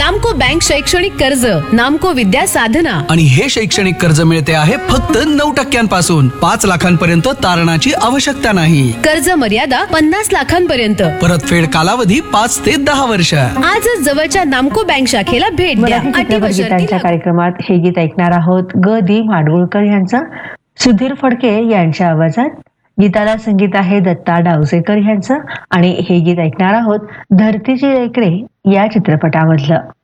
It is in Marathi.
नामको बँक शैक्षणिक कर्ज, नामको विद्या साधना. आणि हे शैक्षणिक कर्ज मिळते आहे फक्त 9% 5 लाखांपर्यंत तारणाची आवश्यकता नाही. कर्ज मर्यादा 50 लाखांपर्यंत. परतफेड कालावधी 5 ते 10 वर्ष. आजच जवळच्या नामको बँक शाखेला भेट द्या. गीतांच्या कार्यक्रमात हे गीत ऐकणार आहोत ग दी माडगुळकर यांचं, सुधीर फडके यांच्या आवाजात. गीताला संगीत आहे दत्ता डावसेकर यांचं आणि हे गीत ऐकणार आहोत धरतीची लेकरे या चित्रपटामधलं.